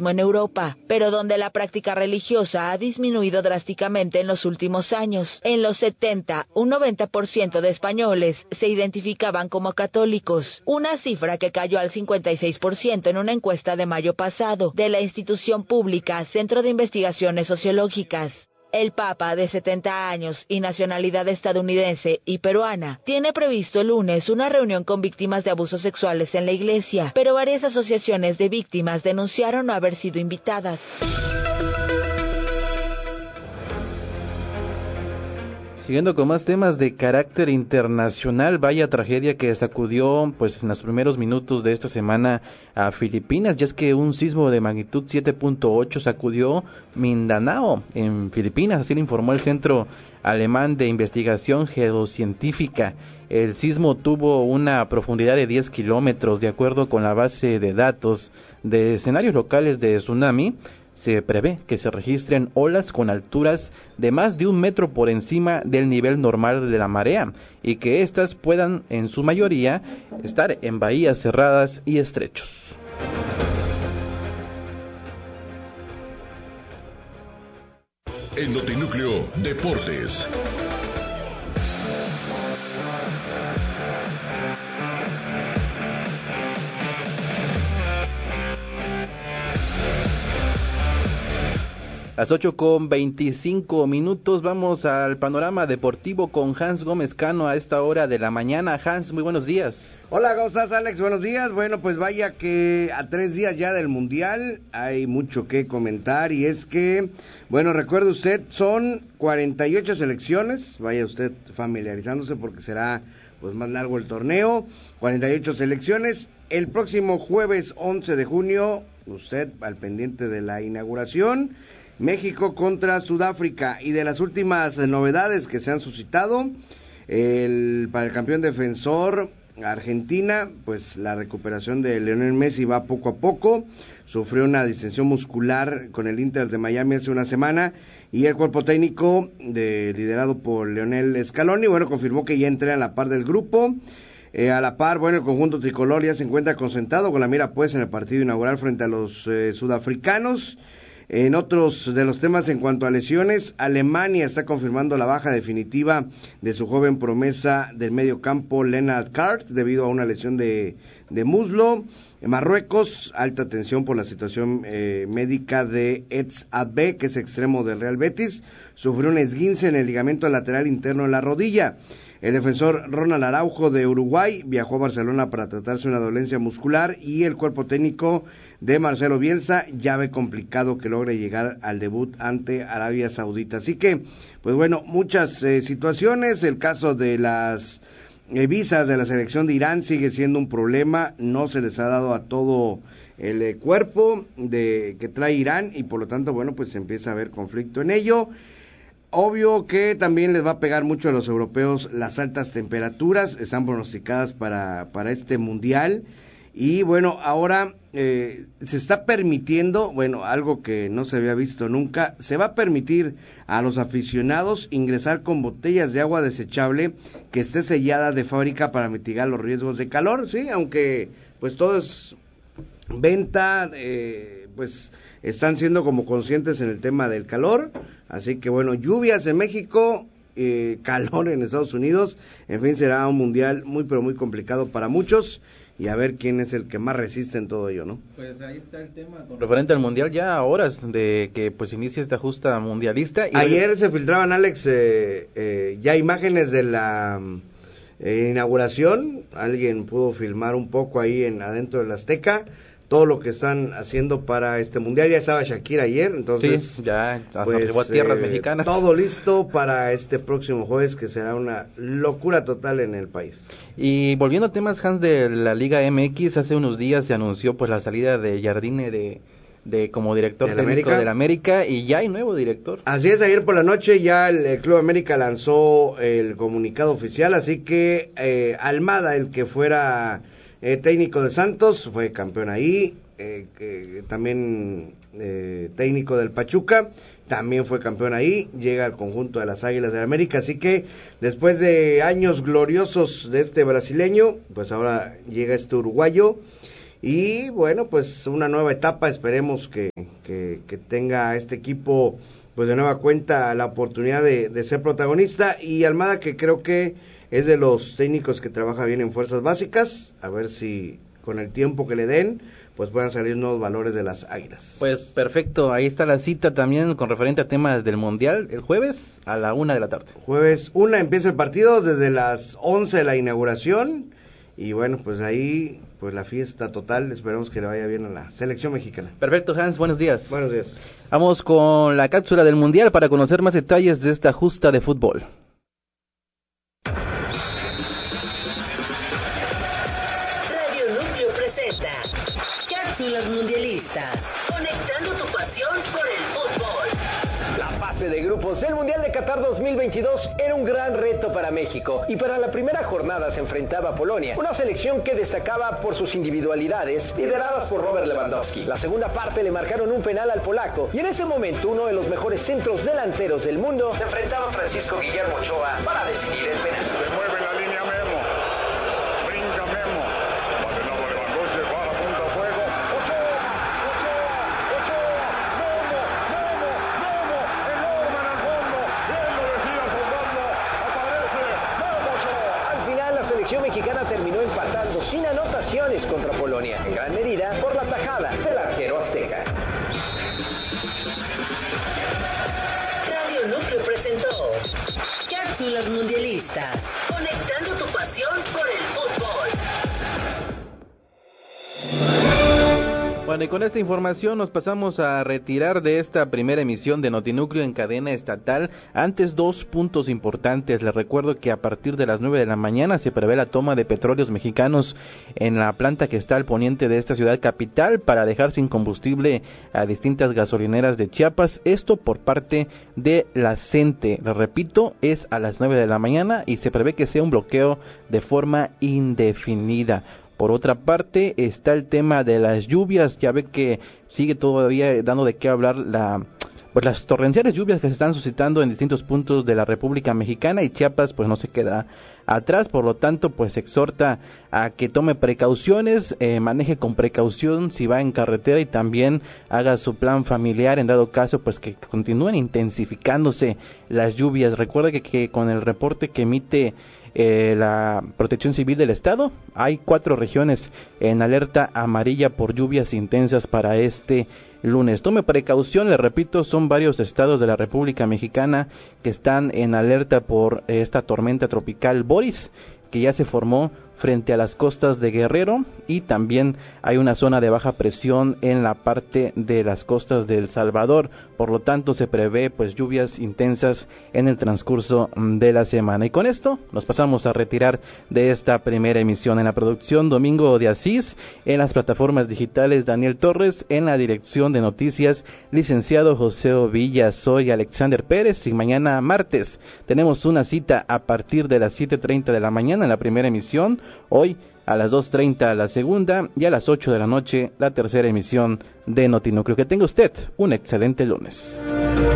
ritmo en Europa, pero donde la práctica religiosa ha disminuido drásticamente en los últimos años. En los 70, un 90% de españoles se identificaban como católicos, una cifra que cayó al 56% en una encuesta de mayo pasado de la institución pública Centro de Investigaciones Sociológicas. El Papa, de 70 años y nacionalidad estadounidense y peruana, tiene previsto el lunes una reunión con víctimas de abusos sexuales en la iglesia, pero varias asociaciones de víctimas denunciaron no haber sido invitadas. Siguiendo con más temas de carácter internacional, vaya tragedia que sacudió pues en los primeros minutos de esta semana a Filipinas, y es que un sismo de magnitud 7.8 sacudió Mindanao en Filipinas, así lo informó el Centro Alemán de Investigación Geocientífica. El sismo tuvo una profundidad de 10 kilómetros, de acuerdo con la base de datos de escenarios locales de tsunami. Se prevé que se registren olas con alturas de más de 1 metro por encima del nivel normal de la marea y que éstas puedan, en su mayoría, estar en bahías cerradas y estrechos. El Notinúcleo Deportes. Las 8:25, vamos al panorama deportivo con Hans Gómez Cano a esta hora de la mañana. Hans, muy buenos días. Hola, ¿cómo estás, Alex? Buenos días. Bueno, pues vaya que a 3 días ya del Mundial hay mucho que comentar, y es que, bueno, recuerde usted, son 48 selecciones, vaya usted familiarizándose porque será pues más largo el torneo, 48 selecciones. El próximo jueves 11 de junio, usted al pendiente de la inauguración, México contra Sudáfrica. Y de las últimas novedades que se han suscitado, para el campeón defensor Argentina, pues la recuperación de Lionel Messi va poco a poco. Sufrió una distensión muscular con el Inter de Miami hace una semana, y el cuerpo técnico liderado por Lionel Scaloni, bueno, confirmó que ya entra a la par del grupo. A la par, bueno, el conjunto tricolor ya se encuentra concentrado con la mira pues en el partido inaugural frente a los sudafricanos. En otros de los temas en cuanto a lesiones, Alemania está confirmando la baja definitiva de su joven promesa del medio campo Lennart Kart debido a una lesión de muslo. En Marruecos, alta tensión por la situación médica de Ets Adbe, que es extremo del Real Betis, sufrió un esguince en el ligamento lateral interno de la rodilla. El defensor Ronald Araujo de Uruguay viajó a Barcelona para tratarse una dolencia muscular, y el cuerpo técnico de Marcelo Bielsa ya ve complicado que logre llegar al debut ante Arabia Saudita. Así que, pues bueno, muchas situaciones. El caso de las visas de la selección de Irán sigue siendo un problema, no se les ha dado a todo el cuerpo que trae Irán, y por lo tanto, bueno, pues se empieza a haber conflicto en ello. Obvio que también les va a pegar mucho a los europeos las altas temperaturas, están pronosticadas para este mundial, y bueno, ahora se está permitiendo, bueno, algo que no se había visto nunca, se va a permitir a los aficionados ingresar con botellas de agua desechable que esté sellada de fábrica para mitigar los riesgos de calor, sí, aunque pues todo es venta, pues están siendo como conscientes en el tema del calor. Así que bueno, lluvias en México, calor en Estados Unidos, en fin, será un mundial muy pero muy complicado para muchos, y a ver quién es el que más resiste en todo ello, ¿no? Pues ahí está el tema con referente al mundial, ya a horas de que pues inicie esta justa mundialista. Y ayer se filtraban, Alex, ya imágenes de la inauguración, alguien pudo filmar un poco ahí adentro del Azteca, todo lo que están haciendo para este mundial. Ya estaba Shakira ayer, entonces sí, ya pues, llegó a tierras mexicanas. Todo listo para este próximo jueves, que será una locura total en el país. Y volviendo a temas, Hans, de la Liga MX, hace unos días se anunció pues la salida de Jardine de como director técnico del América, y ya hay nuevo director. Así es, ayer por la noche ya el Club América lanzó el comunicado oficial, así que Almada, el que fuera técnico de Santos, fue campeón ahí, también técnico del Pachuca, también fue campeón ahí, llega al conjunto de las Águilas del América, así que después de años gloriosos de este brasileño, pues ahora llega este uruguayo, y bueno, pues una nueva etapa, esperemos que que tenga este equipo pues de nueva cuenta la oportunidad de ser protagonista, y Almada, que creo que es de los técnicos que trabaja bien en fuerzas básicas, a ver si con el tiempo que le den pues puedan salir nuevos valores de las Águilas. Pues perfecto, ahí está la cita también con referente a temas del Mundial, el jueves a la 1 de la tarde. Jueves 1 empieza el partido, desde las 11 de la inauguración, y bueno, pues ahí pues la fiesta total, esperemos que le vaya bien a la selección mexicana. Perfecto, Hans, buenos días. Buenos días. Vamos con la cápsula del Mundial para conocer más detalles de esta justa de fútbol. Cápsulas mundialistas, conectando tu pasión por el fútbol. La fase de grupos del Mundial de Qatar 2022 era un gran reto para México, y para la primera jornada se enfrentaba a Polonia, una selección que destacaba por sus individualidades, lideradas por Robert Lewandowski. La segunda parte le marcaron un penal al polaco, y en ese momento uno de los mejores centros delanteros del mundo se enfrentaba a Francisco Guillermo Ochoa para definir el penal. Se mueve en la línea Memo, brinca Memo, va de nuevo Lewandowski, va a la punta a fuego, Ochoa, Memo, el Norman al fondo, bien lo decía Osvaldo, aparece Memo Ochoa. Al final la selección mexicana terminó empatando sin anotaciones contra Polonia, en gran medida por la tajada del arquero azteca. Radio Núcleo presentó Cápsulas mundialistas, conectando tu pasión por el fútbol. Bueno, y con esta información nos pasamos a retirar de esta primera emisión de Notinúcleo en cadena estatal. Antes, dos puntos importantes. Les recuerdo que a partir de las 9 de la mañana se prevé la toma de petróleos mexicanos en la planta que está al poniente de esta ciudad capital para dejar sin combustible a distintas gasolineras de Chiapas. Esto por parte de la CENTE. Les repito, es a las 9 de la mañana y se prevé que sea un bloqueo de forma indefinida. Por otra parte, está el tema de las lluvias. Ya ve que sigue todavía dando de qué hablar las torrenciales lluvias que se están suscitando en distintos puntos de la República Mexicana, y Chiapas pues no se queda atrás. Por lo tanto, pues exhorta a que tome precauciones, maneje con precaución si va en carretera, y también haga su plan familiar en dado caso pues que continúen intensificándose las lluvias. Recuerde que con el reporte que emite la Protección Civil del Estado, hay 4 regiones en alerta amarilla por lluvias intensas para este lunes. Tome precaución, le repito, son varios estados de la República Mexicana que están en alerta por esta tormenta tropical Boris, que ya se formó frente a las costas de Guerrero, y también hay una zona de baja presión en la parte de las costas de El Salvador. Por lo tanto, se prevé pues lluvias intensas en el transcurso de la semana. Y con esto nos pasamos a retirar de esta primera emisión. En la producción, Domingo de Asís; en las plataformas digitales, Daniel Torres; en la dirección de noticias, licenciado José Ovilla. Soy Alexander Pérez, y mañana martes tenemos una cita a partir de las 7:30 de la mañana en la primera emisión. Hoy a las 2:30 la segunda, y a las 8 de la noche la tercera emisión de Notinúcleo. Que tenga usted un excelente lunes.